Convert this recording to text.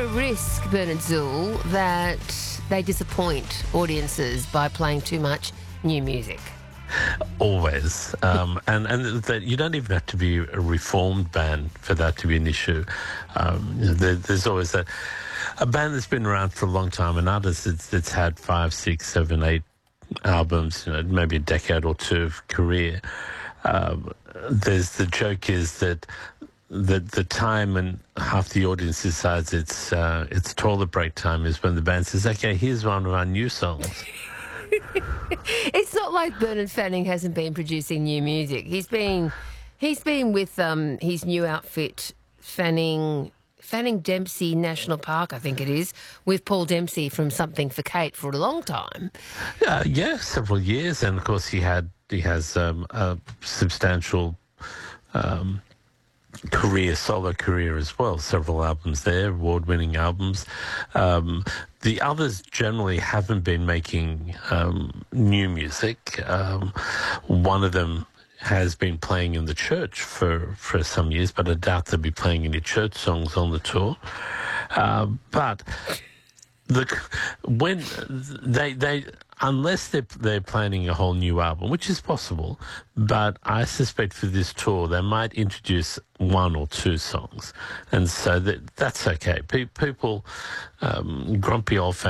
risk, Bernard Zool, that they disappoint audiences by playing too much new music? Always. And that you don't even have to be a reformed band for that to be an issue. There's always that. A band that's been around for a long time, an artist that's had 5, 6, 7, 8 albums, maybe a decade or two of career. There's the joke is that the time and half the audience decides it's toilet break time is when the band says, okay, here's one of our new songs. It's not like Bernard Fanning hasn't been producing new music. He's been with his new outfit, Fanning Dempsey National Park, I think it is, with Paul Dempsey from Something for Kate for a long time. Yeah, several years, and of course he has a substantial solo career as well. Several albums there, award-winning albums. The others generally haven't been making new music. One of them has been playing in the church for some years, but I doubt they'll be playing any church songs on the tour. But when they unless they're planning a whole new album, which is possible, but I suspect for this tour they might introduce 1 or 2 songs, and so that's okay. People, grumpy old fans